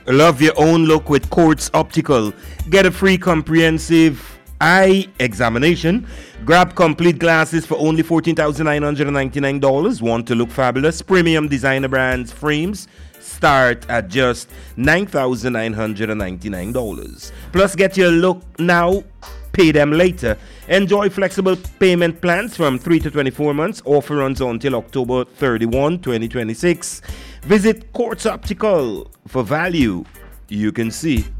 Love your own look with Quartz Optical. Get a free comprehensive eye examination. Grab complete glasses for only $14,999. Want to look fabulous? Premium designer brands frames start at just $9,999. Plus, get your look now, pay them later. Enjoy flexible payment plans from 3 to 24 months. Offer runs until October 31, 2026. Visit Quartz Optical for value you can see.